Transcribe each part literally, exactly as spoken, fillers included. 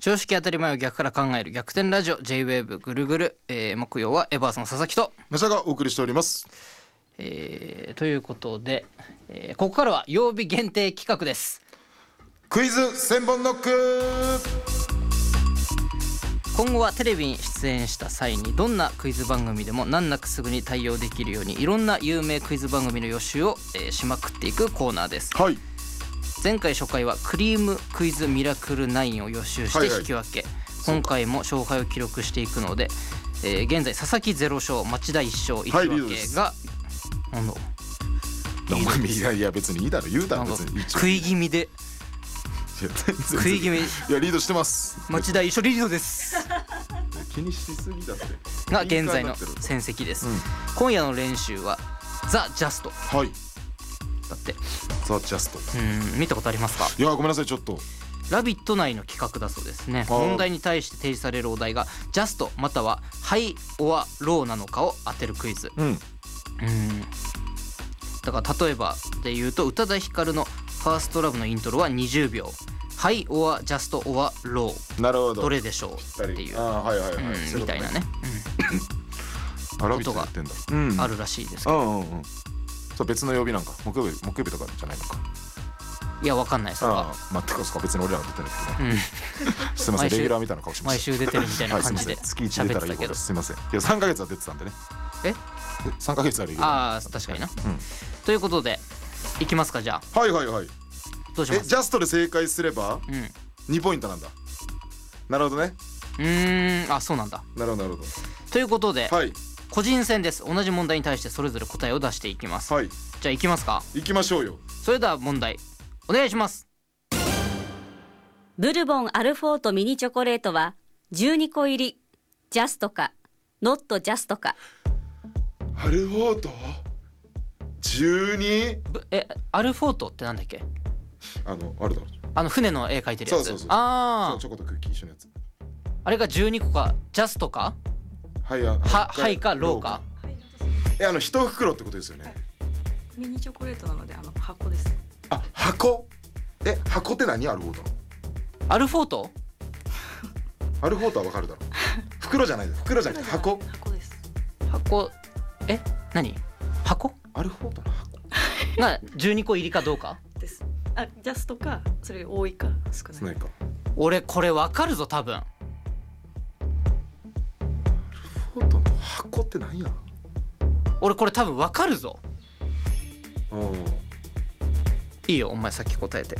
常識当たり前を逆から考える逆転ラジオ J-ウェーブ ぐるぐる、えー、木曜はエバーさん佐々木とマサがお送りしております、 えー、ということで、えー、ここからは曜日限定企画です。 クイズ千本ノック。 今後はテレビに出演した際にどんなクイズ番組でも難なくすぐに対応できるようにいろんな有名クイズ番組の予習を、えー、しまくっていくコーナーです。 はい。 前回初回はクリームクイズミラクルナインを予習して引き分け、はいはい、今回も勝敗を記録していくので、えー、現在佐々木ゼロ勝町田いち勝いち分けが、はい、なんだいやいや別にいいだろ言うだろ別に食い気味で食い気味いやリードしてます。 町田一緒リードです気にしすぎだってが現在の戦績です、うん、今夜の練習はザ・ジャスト、 はいだってザ・ジャスト、 うん見たことありますか？ いやごめんなさいちょっとラビット内の企画だそうですね。問題に対して提示されるお題がジャストまたはハイオアローなのかを当てるクイズ、うん、うんだから例えばで言うと宇多田ヒカルのファーストラブのイントロはにじゅうびょうハイオアジャストオアローなるほどどれでしょうっていう、 あはいはいはい、 うん、みたいなね、 うん、 音があるらしいですけど、うんうんうん、 そう別の曜日なんか木曜日木曜日とかじゃないのか。 いやわかんないそれは。 ああ待ってください別に俺らが出てるけどね、うん、すいませんレギュラーみたいな顔しました。 毎週出てるみたいな感じで月いち出たらいいことすいません。いやさんかげつは出てたんでね。えさんかげつはレギュラー。 ああ確かにな、うん、ということでいきますかじゃあ。 はいはいはい。 どうします？ えジャストで正解すれば、うん、にポイントなんだ。なるほどね。 うーんあそうなんだ。 なるほどなるほど。 ということで、 はい、 個人戦です。同じ問題に対してそれぞれ答えを出していきます、はい、じゃあいきますか。 いきましょうよ。 それでは問題お願いします。 ブルボンアルフォートミニチョコレートはじゅうにこ入りジャストかノットジャストか。 アルフォートじゅうにえアルフォートってなんだっけ？ あのあるだろあの船の絵描いてるやつ。 そうそうそうああチョコとクッキー一緒のやつ。 あれがじゅうにこかジャストかはいははいかローか。 えあの一袋ってことですよね。 ミニチョコレートなのであの箱です。 あ箱え箱って何？アルフォートのアルフォートアルフォートはわかるだろ袋じゃないです。袋じゃなくて箱箱です。 箱え何箱アルフォートの箱がじゅうにこ入りかどうかです。あジャストかそれより多いか少ない。 少ないか。 俺これわかるぞ多分。 アルフォートの箱って何や。 俺これ多分わかるぞ。 うんいいよお前さっき答えて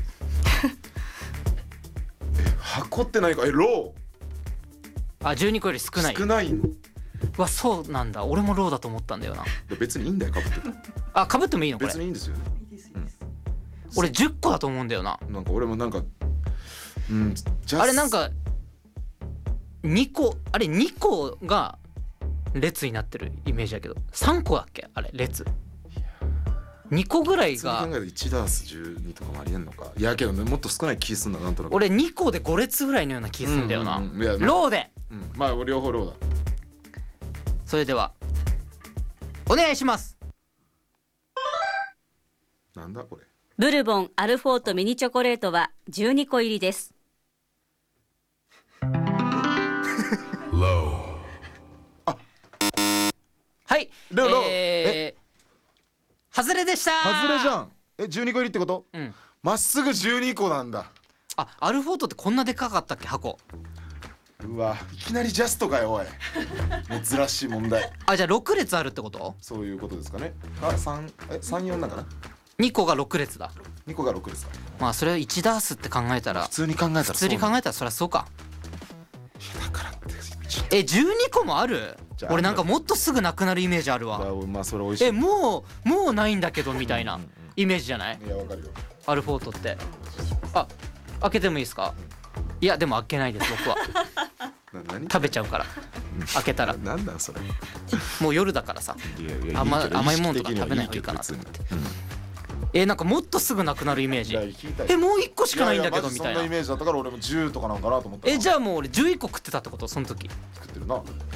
え箱って何か。えローあじゅうにこより少ない少ないの。 わそうなんだ。俺もローだと思ったんだよな。 別にいいんだよかぶってたあかぶってもいいのこれ。 別にいいんですよね。 いいですいいです、 うん、俺じゅっこだと思うんだよな。 なんか俺もなんかうんあれなんかにこあれにこが列になってるイメージだけどさんこだっけあれ列にこぐらいが。 普通に考えるといちダースじゅうにとかもありえんのか。いやけどねもっと少ない気すんだなんとなく。 俺にこでご列ぐらいのような気すんだよな、うんうんうん、いや、まあ、ローで、 うん、まあ両方ローだ。 それではお願いします。 なんだこれ。 ブルボンアルフォートミニチョコレートはじゅうにこ入りです。 あはいローロー、 えー、外れでした。 外れじゃん。えじゅうにこ入りってこと？うんまっすぐじゅうにこなんだ。 あアルフォートってこんなでかかったっけ箱。 うわいきなりジャストかよおい珍しい問題。 あじゃあろく列あるってこと？ そういうことですかね。あ三え三四なんかな。 にこがろく列だ。 にこがろく列か。 まあそれいちダースって考えたら普通に考えたら普通に考えたらそりゃそうか。 いやだからってえじゅうにこもある？俺なんかもっとすぐなくなるイメージあるわ。 まあそれ美味しい。 えもうもうないんだけどみたいなイメージじゃない？ いやわかるよ。 アルフォートってあ開けてもいいですか？いやでも開けないです僕は食べちゃうから開けたらなんだそれもう夜だからさいやいや甘いい甘いものとか食べない方がいいかなと思って。えなんかもっとすぐなくなるイメージ。えもういっこしかないんだけどみたいな。 そんなイメージだったから俺もじゅうとかなんかなと思った。 えじゃあもう俺じゅういっこ食ってたってことその時。 食ってるな。